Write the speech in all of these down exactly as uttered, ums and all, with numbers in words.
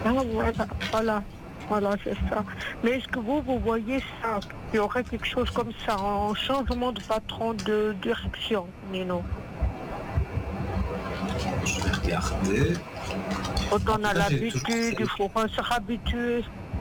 Ah, voilà, voilà, voilà, c'est ça. Mais est-ce que vous, vous voyez ça? Il y aurait quelque chose comme ça, un changement de patron de direction, Nino. Je vais regarder. Quand En on tout a cas, j'ai toujours l'habitude, il ces- faut pas se habituer.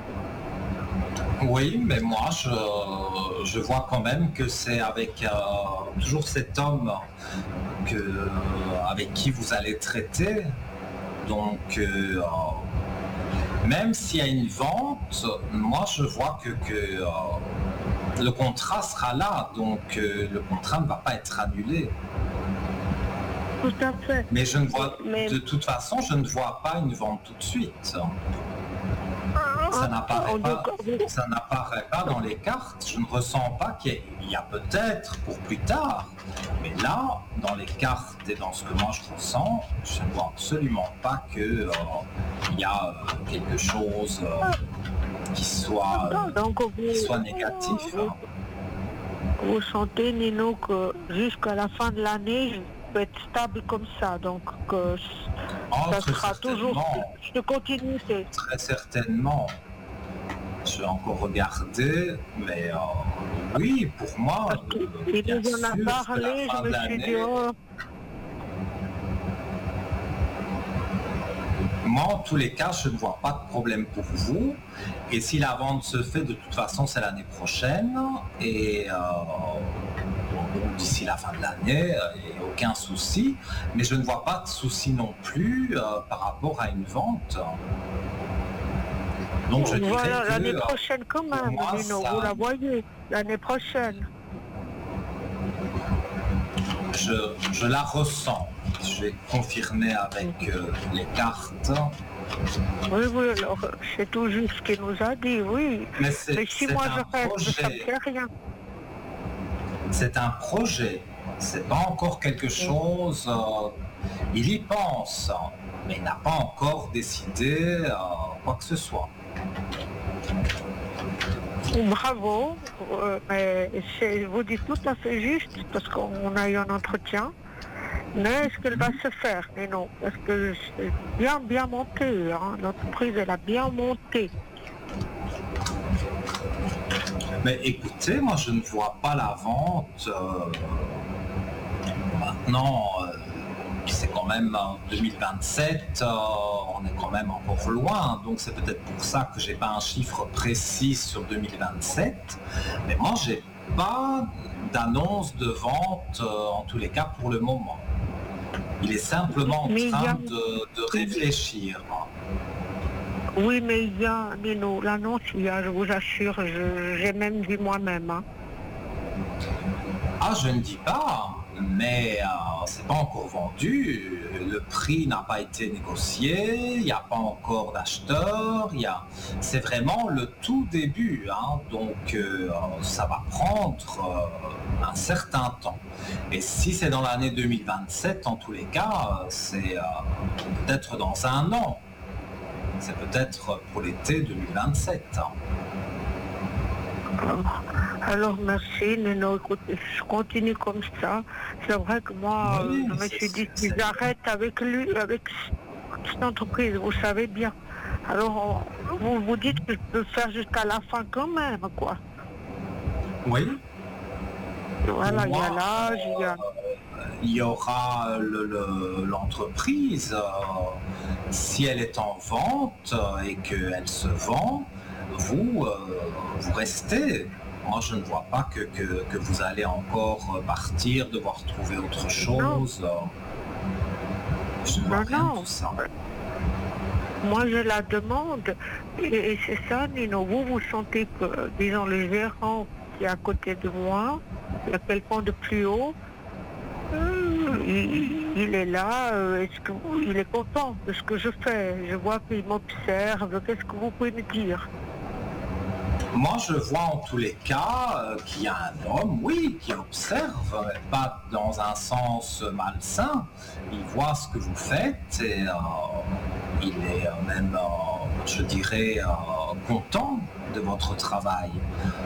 Oui, mais moi, je, je vois quand même que c'est avec euh, toujours cet homme que, avec qui vous allez traiter. Donc, euh, même s'il y a une vente, moi, je vois que, que euh, le contrat sera là. Donc, euh, le contrat ne va pas être annulé. Tout à fait. Mais je ne vois, Mais de toute façon, je ne vois pas une vente tout de suite. Ça en n'apparaît tout pas, cas, vous- ça n'apparaît pas dans les cartes. Je ne ressens pas qu'il y ait- il y a peut-être pour plus tard. Mais là, dans les cartes et dans ce que moi je ressens, je ne vois absolument pas que euh, il y a euh, quelque chose euh, qui soit, euh, donc qui soit vous, négatif. vous, vous sentez, Nino, que jusqu'à la fin de l'année, je peux être stable comme ça. Donc, que Oh, ça très sera toujours certainement, de continuité. très certainement. Je vais encore regarder, mais euh, oui, pour moi, Parce euh, qu'il bien nous en a sûr que la parlé, je fin me de suis dit, l'année, oh, moi, en tous les cas, je ne vois pas de problème pour vous. Et si la vente se fait, de toute façon, c'est l'année prochaine. Et euh, bon, d'ici la fin de l'année, euh, il n'y a aucun souci. Mais je ne vois pas de souci non plus euh, par rapport à une vente. Donc, je dirais voilà, que l'année euh, prochaine quand pour même, moi, Nino, ça, vous la voyez, l'année prochaine. je, je la ressens. Je vais confirmer avec euh, les cartes. Oui, oui, alors c'est tout juste ce qu'il nous a dit, oui. Mais Mais c'est si c'est moi un je reste, ça me projet. fait rien. C'est un projet. C'est pas encore quelque chose. euh, il y pense, mais il n'a pas encore décidé euh, quoi que ce soit. Bravo, euh, mais c'est- vous dites tout à fait juste, parce qu'on a eu un entretien. Mais est-ce qu'elle va se faire? Mais non, parce que c'est bien, bien monté, hein. L'entreprise, elle a bien monté. Mais écoutez, moi je ne vois pas la vente. euh, maintenant, euh, c'est quand même en deux mille vingt-sept, euh, on est quand même encore loin. Donc c'est peut-être pour ça que j'ai pas un chiffre précis sur deux mille vingt-sept. Mais moi j'ai pas d'annonce de vente euh, en tous les cas pour le moment. Il est simplement en Mais il y a- train de, de réfléchir. Oui, mais il y a, Nino, l'annonce, il y a, je vous assure, je- j'ai même vu moi-même, hein. Ah, je ne dis pas, mais euh, c'est pas encore vendu. Le prix n'a pas été négocié. Il n'y a pas encore d'acheteurs. Il y a, c'est vraiment le tout début, hein, donc euh, ça va prendre euh, un certain temps. Et si c'est dans l'année deux mille vingt-sept, en tous les cas, euh, c'est euh, peut-être dans un an. C'est peut-être pour l'été deux mille vingt-sept. hein. Alors merci, Nino, écoutez, je continue comme ça. C'est vrai que moi, Oui, euh, je me c'est- suis dit, c'est- si j'arrête avec lui, avec cette entreprise, vous savez bien. Alors, on- vous vous dites que je peux faire jusqu'à la fin quand même, quoi. Oui. Voilà, Pour il y a moi, l'âge, il y a... il y aura le- le- l'entreprise, euh, si elle est en vente euh, et qu'elle se vend, vous, euh, vous restez. Moi, je ne vois pas que, que- que vous allez encore partir, devoir trouver autre chose. euh. Je ne vois Non, rien de non. tout ça. Moi, je la demande. Et, et c'est ça, Nino. Vous, vous sentez que, disons, le gérant qui est à côté de moi, il y a quelqu'un de plus haut, euh, il, il est là. euh, Est-ce que vous- il est content de ce que je fais? Je vois qu'il m'observe. Qu'est-ce que vous pouvez me dire? Moi, je vois en tous les cas euh, qu'il y a un homme, oui, qui observe, mais pas dans un sens malsain. Il voit ce que vous faites et euh, il est euh, même, euh, je dirais, euh, content de votre travail.